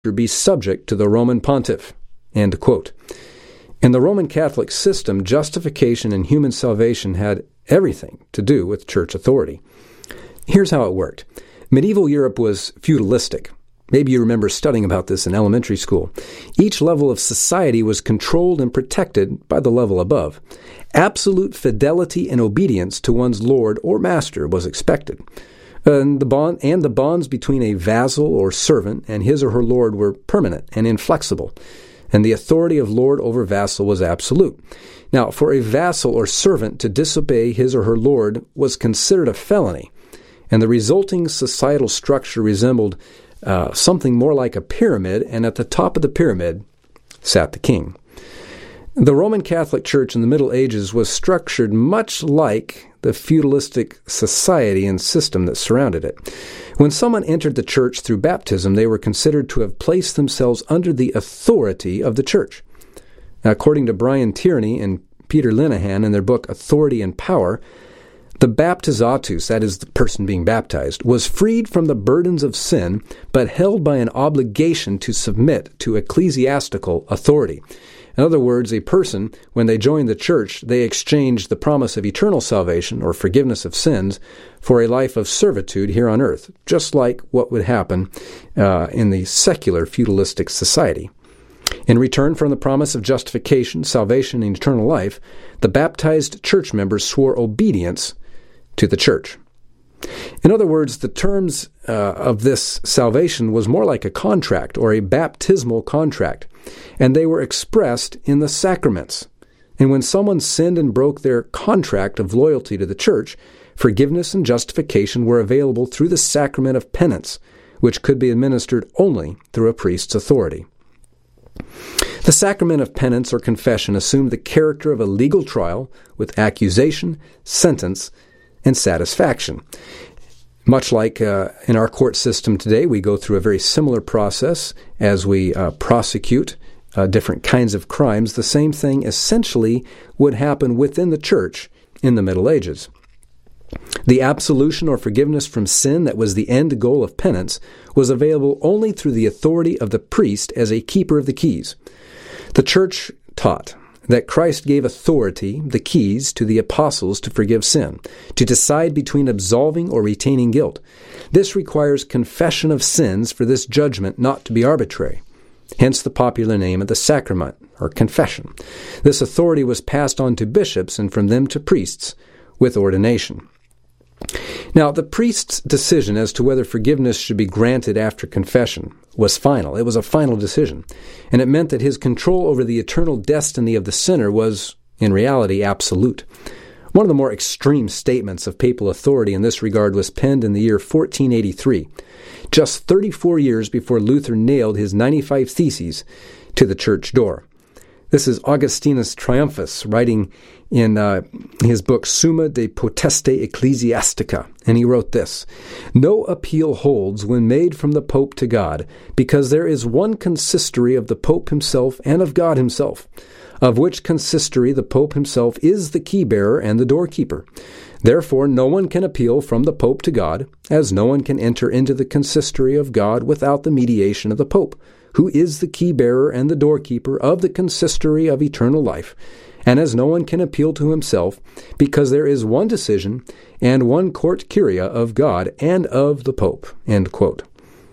be subject to the Roman pontiff." End quote. In the Roman Catholic system, justification and human salvation had everything to do with church authority. Here's how it worked. Medieval Europe was feudalistic. Maybe you remember studying about this in elementary school. Each level of society was controlled and protected by the level above. Absolute fidelity and obedience to one's lord or master was expected. And the bonds between a vassal or servant and his or her lord were permanent and inflexible. And the authority of lord over vassal was absolute. Now, for a vassal or servant to disobey his or her lord was considered a felony, and the resulting societal structure resembled something more like a pyramid, and at the top of the pyramid sat the king. The Roman Catholic Church in the Middle Ages was structured much like the feudalistic society and system that surrounded it. When someone entered the church through baptism, they were considered to have placed themselves under the authority of the church. Now, according to Brian Tierney and Peter Linehan in their book Authority and Power, the baptizatus, that is the person being baptized, was freed from the burdens of sin, but held by an obligation to submit to ecclesiastical authority. In other words, a person, when they joined the church, they exchanged the promise of eternal salvation or forgiveness of sins for a life of servitude here on earth, just like what would happen in the secular feudalistic society. In return from the promise of justification, salvation, and eternal life, the baptized church members swore obedience to the church. In other words, the terms of this salvation was more like a contract or a baptismal contract, and they were expressed in the sacraments. And when someone sinned and broke their contract of loyalty to the church, forgiveness and justification were available through the sacrament of penance, which could be administered only through a priest's authority. The sacrament of penance or confession assumed the character of a legal trial with accusation, sentence, and satisfaction. Much like in our court system today, we go through a very similar process as we prosecute different kinds of crimes. The same thing essentially would happen within the church in the Middle Ages. The absolution or forgiveness from sin that was the end goal of penance was available only through the authority of the priest as a keeper of the keys. The church taught that Christ gave authority, the keys, to the apostles to forgive sin, to decide between absolving or retaining guilt. This requires confession of sins for this judgment not to be arbitrary. Hence the popular name of the sacrament, or confession. This authority was passed on to bishops and from them to priests with ordination. Now, the priest's decision as to whether forgiveness should be granted after confession was final. It was a final decision, and it meant that his control over the eternal destiny of the sinner was, in reality, absolute. One of the more extreme statements of papal authority in this regard was penned in the year 1483, just 34 years before Luther nailed his 95 Theses to the church door. This is Augustinus Triumphus writing in his book Summa de Potestate Ecclesiastica, and he wrote this: "No appeal holds when made from the Pope to God, because there is one consistory of the Pope himself and of God himself, of which consistory the Pope himself is the key-bearer and the doorkeeper. Therefore no one can appeal from the Pope to God, as no one can enter into the consistory of God without the mediation of the Pope, who is the key-bearer and the doorkeeper of the consistory of eternal life, and as no one can appeal to himself, because there is one decision and one court curia of God and of the Pope." End quote.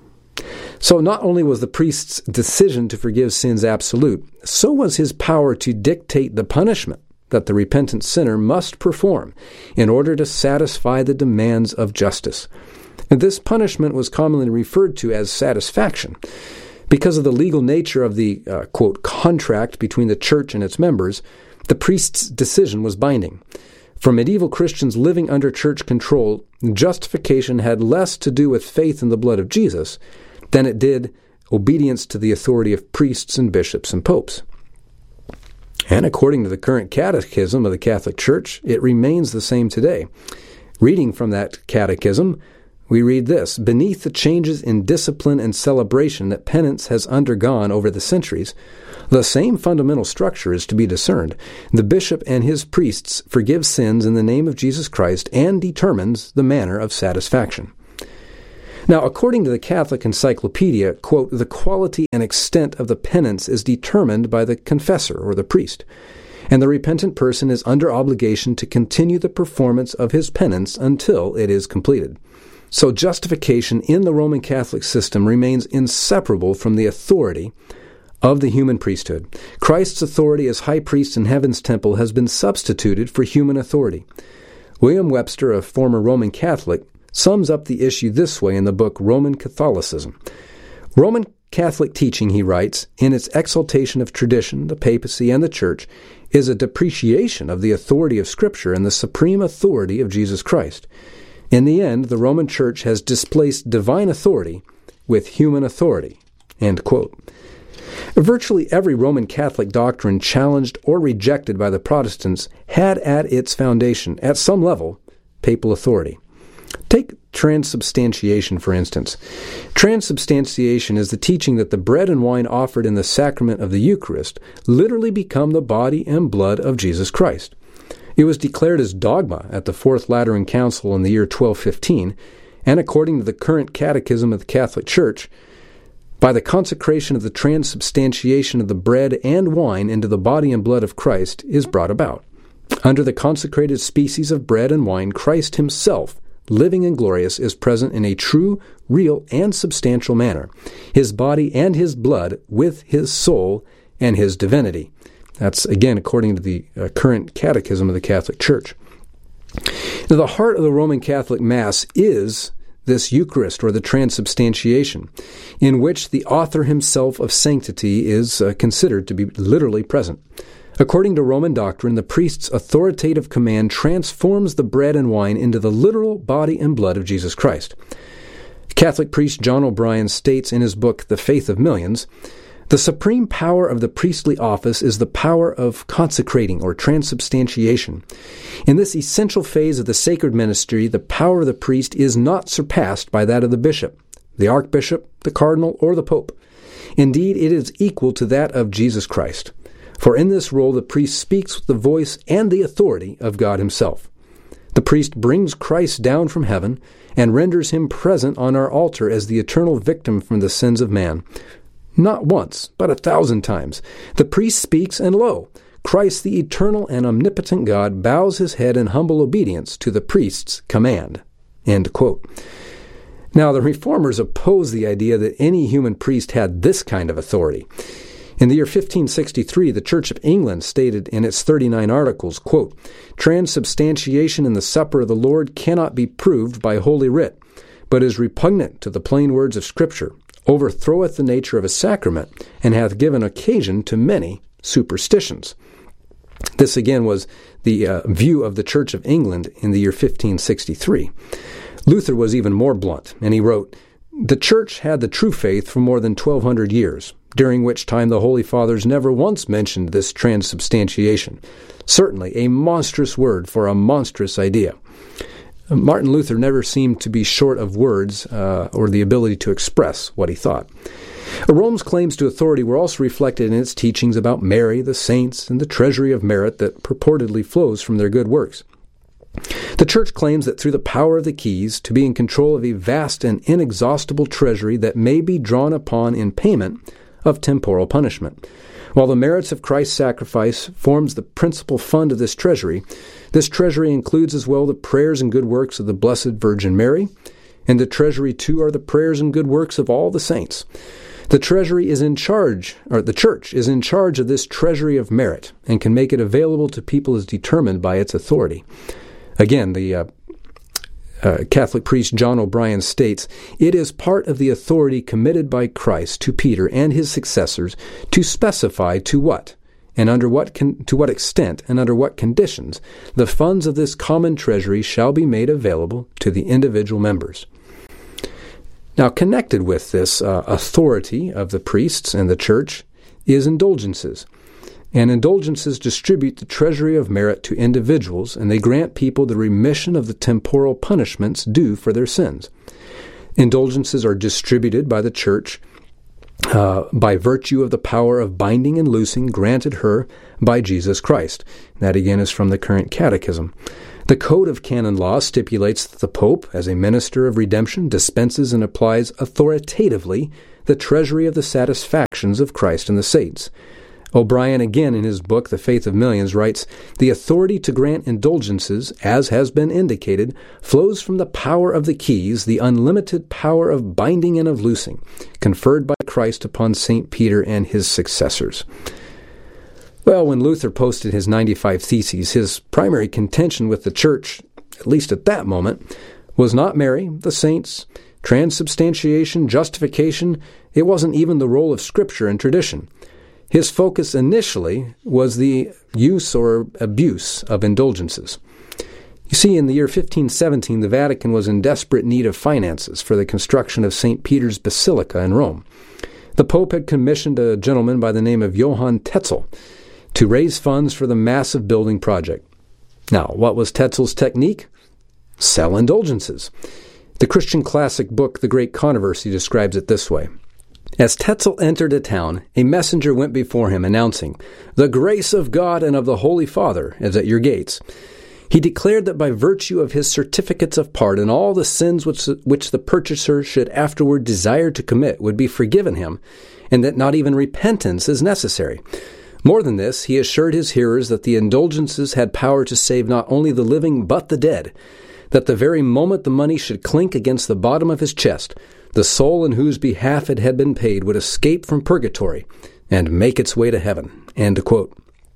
So not only was the priest's decision to forgive sins absolute, so was his power to dictate the punishment that the repentant sinner must perform in order to satisfy the demands of justice. And this punishment was commonly referred to as satisfaction. Because of the legal nature of the, quote, contract between the church and its members, the priest's decision was binding. For medieval Christians living under church control, justification had less to do with faith in the blood of Jesus than it did obedience to the authority of priests and bishops and popes. And according to the current catechism of the Catholic Church, it remains the same today. Reading from that catechism, we read this: "Beneath the changes in discipline and celebration that penance has undergone over the centuries, the same fundamental structure is to be discerned. The bishop and his priests forgive sins in the name of Jesus Christ and determines the manner of satisfaction." Now, according to the Catholic Encyclopedia, quote, the quality and extent of the penance is determined by the confessor or the priest, and the repentant person is under obligation to continue the performance of his penance until it is completed. So justification in the Roman Catholic system remains inseparable from the authority of the human priesthood. Christ's authority as high priest in heaven's temple has been substituted for human authority. William Webster, a former Roman Catholic, sums up the issue this way in the book Roman Catholicism. Roman Catholic teaching, he writes, in its exaltation of tradition, the papacy, and the church, is a depreciation of the authority of Scripture and the supreme authority of Jesus Christ. In the end, the Roman Church has displaced divine authority with human authority. End quote. Virtually every Roman Catholic doctrine challenged or rejected by the Protestants had at its foundation, at some level, papal authority. Take transubstantiation, for instance. Transubstantiation is the teaching that the bread and wine offered in the sacrament of the Eucharist literally become the body and blood of Jesus Christ. It was declared as dogma at the Fourth Lateran Council in the year 1215, and according to the current Catechism of the Catholic Church, by the consecration of the transubstantiation of the bread and wine into the body and blood of Christ is brought about. Under the consecrated species of bread and wine, Christ himself, living and glorious, is present in a true, real, and substantial manner, his body and his blood with his soul and his divinity. That's, again, according to the current Catechism of the Catholic Church. Now, the heart of the Roman Catholic Mass is this Eucharist, or the transubstantiation, in which the author himself of sanctity is considered to be literally present. According to Roman doctrine, the priest's authoritative command transforms the bread and wine into the literal body and blood of Jesus Christ. Catholic priest John O'Brien states in his book, The Faith of Millions, the supreme power of the priestly office is the power of consecrating or transubstantiation. In this essential phase of the sacred ministry, the power of the priest is not surpassed by that of the bishop, the archbishop, the cardinal, or the pope. Indeed, it is equal to that of Jesus Christ. For in this role, the priest speaks with the voice and the authority of God himself. The priest brings Christ down from heaven and renders him present on our altar as the eternal victim from the sins of man. Not once, but 1,000 times. The priest speaks, and lo, Christ, the eternal and omnipotent God, bows his head in humble obedience to the priest's command. End quote. Now, the Reformers opposed the idea that any human priest had this kind of authority. In the year 1563, the Church of England stated in its 39 articles, quote, transubstantiation in the supper of the Lord cannot be proved by Holy Writ, but is repugnant to the plain words of Scripture, overthroweth the nature of a sacrament, and hath given occasion to many superstitions. This again was the view of the Church of England in the year 1563. Luther was even more blunt, and he wrote, the Church had the true faith for more than 1,200 years, during which time the Holy Fathers never once mentioned this transubstantiation. Certainly a monstrous word for a monstrous idea. Martin Luther never seemed to be short of words or the ability to express what he thought. Rome's claims to authority were also reflected in its teachings about Mary, the saints, and the treasury of merit that purportedly flows from their good works. The Church claims that through the power of the keys to be in control of a vast and inexhaustible treasury that may be drawn upon in payment of temporal punishment. While the merits of Christ's sacrifice forms the principal fund of this treasury includes as well the prayers and good works of the Blessed Virgin Mary, and the treasury too are the prayers and good works of all the saints. The Church is in charge of this treasury of merit and can make it available to people as determined by its authority. Again, the Catholic priest John O'Brien states, it is part of the authority committed by Christ to Peter and his successors to specify to what extent and under what conditions the funds of this common treasury shall be made available to the individual members. Now, connected with this authority of the priests and the Church is indulgences. And indulgences distribute the treasury of merit to individuals, and they grant people the remission of the temporal punishments due for their sins. Indulgences are distributed by the Church by virtue of the power of binding and loosing granted her by Jesus Christ. That again is from the Current Catechism. The Code of Canon Law stipulates that the Pope, as a minister of redemption, dispenses and applies authoritatively the treasury of the satisfactions of Christ and the saints. O'Brien, again in his book, The Faith of Millions, writes, "The authority to grant indulgences, as has been indicated, flows from the power of the keys, the unlimited power of binding and of loosing, conferred by Christ upon St. Peter and his successors." Well, when Luther posted his 95 Theses, his primary contention with the Church, at least at that moment, was not Mary, the saints, transubstantiation, justification. It wasn't even the role of Scripture and tradition. His focus initially was the use or abuse of indulgences. You see, in the year 1517, the Vatican was in desperate need of finances for the construction of St. Peter's Basilica in Rome. The Pope had commissioned a gentleman by the name of Johann Tetzel to raise funds for the massive building project. Now, what was Tetzel's technique? Sell indulgences. The Christian classic book, The Great Controversy, describes it this way. As Tetzel entered a town, a messenger went before him, announcing, "The grace of God and of the Holy Father is at your gates." He declared that by virtue of his certificates of pardon, all the sins which the purchaser should afterward desire to commit would be forgiven him, and that not even repentance is necessary. More than this, he assured his hearers that the indulgences had power to save not only the living but the dead, that the very moment the money should clink against the bottom of his chest, the soul in whose behalf it had been paid would escape from purgatory and make its way to heaven. End quote.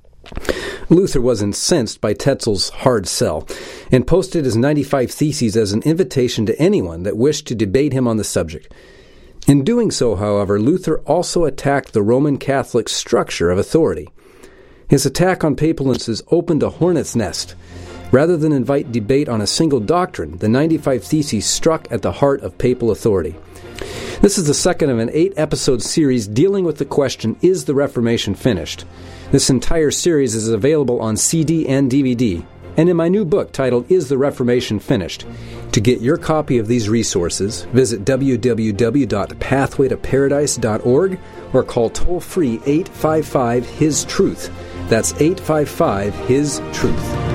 Luther was incensed by Tetzel's hard sell and posted his 95 Theses as an invitation to anyone that wished to debate him on the subject. In doing so, however, Luther also attacked the Roman Catholic structure of authority. His attack on papal indulgences opened a hornet's nest. Rather than invite debate on a single doctrine, the 95 Theses struck at the heart of papal authority. This is the second of an 8-episode series dealing with the question, is the Reformation finished? This entire series is available on CD and DVD, and in my new book titled, Is the Reformation Finished? To get your copy of these resources, visit www.pathwaytoparadise.org or call toll-free 855-HIS-TRUTH. That's 855-HIS-TRUTH.